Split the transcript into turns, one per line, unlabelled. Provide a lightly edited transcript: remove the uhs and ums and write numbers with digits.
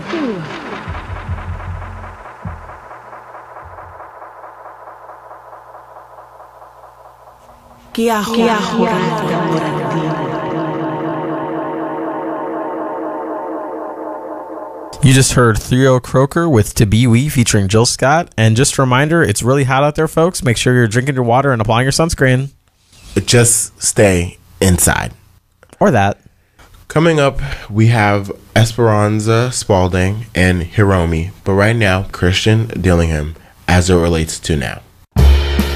You just heard Theo Croker with To Be We featuring Jill Scott. And just a reminder, it's really hot out there, folks. Make sure you're drinking your water and applying your sunscreen.
Just stay inside.
Or that.
Coming up, we have Esperanza Spalding and Hiromi. But right now, Christian Dillingham, as it relates to now.